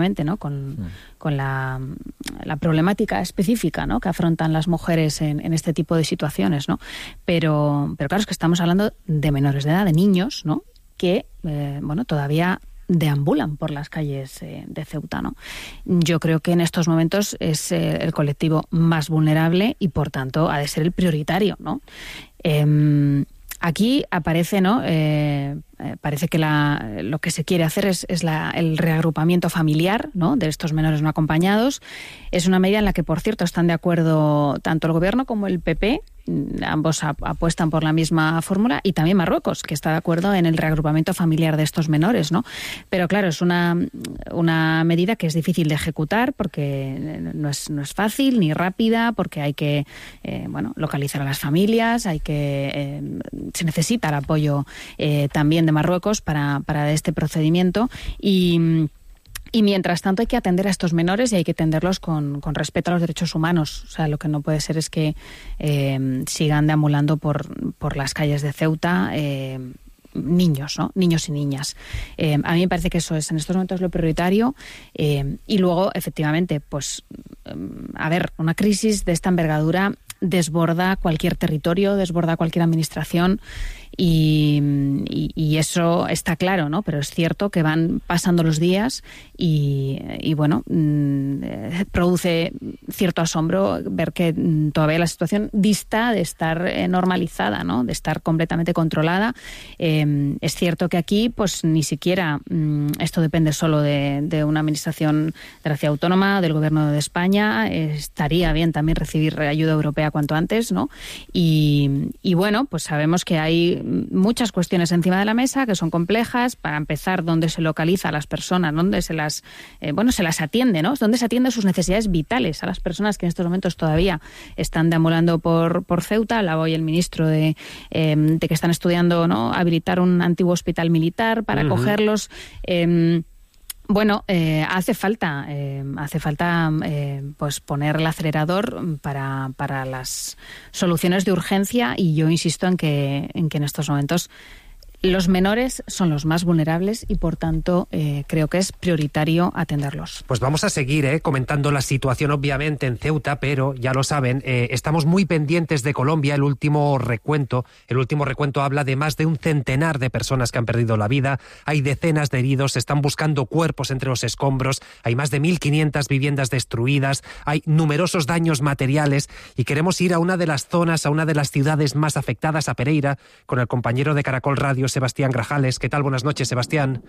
efectivamente, ¿no? Con la problemática específica, ¿no? Que afrontan las mujeres en este tipo de situaciones, ¿no? Pero claro, es que estamos hablando de menores de edad, de niños, ¿no? Que, todavía deambulan por las calles de Ceuta, ¿no? Yo creo que en estos momentos es el colectivo más vulnerable y, por tanto, ha de ser el prioritario, ¿no? Aquí aparece, ¿no? Parece que lo que se quiere hacer es el reagrupamiento familiar, ¿no? De estos menores no acompañados. Es una medida en la que, por cierto, están de acuerdo tanto el Gobierno como el PP. Ambos apuestan por la misma fórmula, y también Marruecos, que está de acuerdo en el reagrupamiento familiar de estos menores, ¿no? Pero claro, es una medida que es difícil de ejecutar porque no es fácil ni rápida, porque hay que localizar a las familias, se necesita el apoyo también de Marruecos para este procedimiento, y mientras tanto hay que atender a estos menores y hay que atenderlos con respeto a los derechos humanos. O sea, lo que no puede ser es que sigan deambulando por las calles de Ceuta niños, ¿no? Niños y niñas. A mí me parece que eso es en estos momentos lo prioritario, y luego, efectivamente, pues, una crisis de esta envergadura desborda cualquier territorio, desborda cualquier administración, y eso está claro, ¿no? Pero es cierto que van pasando los días y produce cierto asombro ver que todavía la situación dista de estar normalizada, ¿no? De estar completamente controlada. Es cierto que aquí, pues, ni siquiera esto depende solo de una administración de la ciudad autónoma, del Gobierno de España. Estaría bien también recibir ayuda europea cuanto antes, ¿no? Y bueno, pues sabemos que hay muchas cuestiones encima de la mesa que son complejas. Para empezar, dónde se localiza a las personas, dónde se las atiende, ¿no? Dónde se atiende sus necesidades vitales a las personas que en estos momentos todavía están deambulando por Ceuta. Hablaba hoy el ministro de que están estudiando, ¿no?, habilitar un antiguo hospital militar para acogerlos. Hace falta pues poner el acelerador para las soluciones de urgencia, y yo insisto en que en estos momentos los menores son los más vulnerables y, por tanto, creo que es prioritario atenderlos. Pues vamos a seguir comentando la situación, obviamente, en Ceuta, pero ya lo saben, estamos muy pendientes de Colombia. El último recuento habla de más de un centenar de personas que han perdido la vida. Hay decenas de heridos, se están buscando cuerpos entre los escombros, hay más de 1.500 viviendas destruidas, hay numerosos daños materiales, y queremos ir a una de las zonas, a una de las ciudades más afectadas, a Pereira, con el compañero de Caracol Radio, Sebastián Grajales. ¿Qué tal? Buenas noches, Sebastián.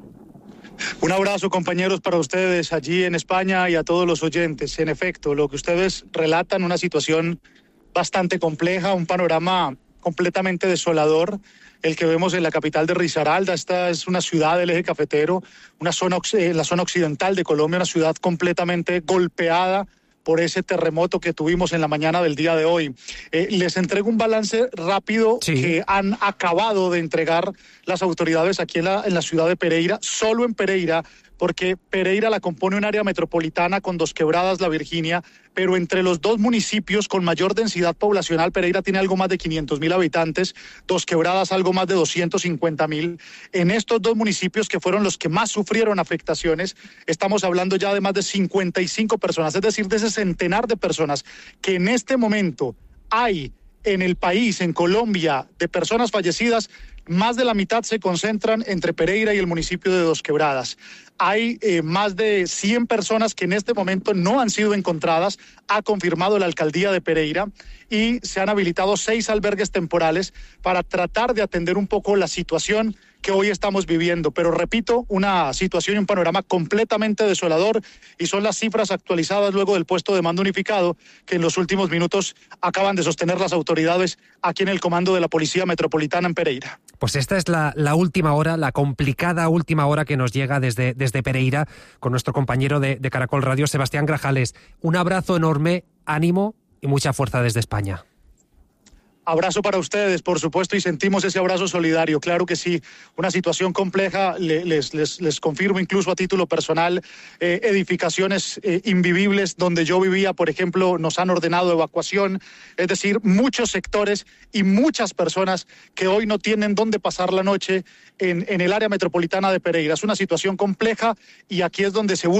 Un abrazo, compañeros, para ustedes allí en España y a todos los oyentes. En efecto, lo que ustedes relatan, una situación bastante compleja, un panorama completamente desolador, el que vemos en la capital de Risaralda. Esta es una ciudad del eje cafetero, la zona occidental de Colombia, una ciudad completamente golpeada por ese terremoto que tuvimos en la mañana del día de hoy. Les entrego un balance rápido que han acabado de entregar las autoridades aquí en la ciudad de Pereira, solo en Pereira, porque Pereira la compone un área metropolitana con Dos Quebradas, La Virginia, pero entre los dos municipios con mayor densidad poblacional, Pereira tiene algo más de 500.000 habitantes, Dos Quebradas algo más de 250.000. En estos dos municipios, que fueron los que más sufrieron afectaciones, estamos hablando ya de más de 55 personas, es decir, de ese centenar de personas que en este momento hay en el país, en Colombia, de personas fallecidas. Más de la mitad se concentran entre Pereira y el municipio de Dos Quebradas. Hay más de 100 personas que en este momento no han sido encontradas, ha confirmado la alcaldía de Pereira, y se han habilitado 6 albergues temporales para tratar de atender un poco la situación que hoy estamos viviendo. Pero repito, una situación y un panorama completamente desolador, y son las cifras actualizadas luego del puesto de mando unificado que en los últimos minutos acaban de sostener las autoridades aquí en el comando de la Policía Metropolitana en Pereira. Pues esta es la última hora, la complicada última hora que nos llega desde Pereira con nuestro compañero de Caracol Radio, Sebastián Grajales. Un abrazo enorme, ánimo y mucha fuerza desde España. Abrazo para ustedes, por supuesto, y sentimos ese abrazo solidario, claro que sí. Una situación compleja, les confirmo incluso a título personal, edificaciones invivibles donde yo vivía, por ejemplo, nos han ordenado evacuación, es decir, muchos sectores y muchas personas que hoy no tienen dónde pasar la noche en el área metropolitana de Pereira. Es una situación compleja, y aquí es donde se busca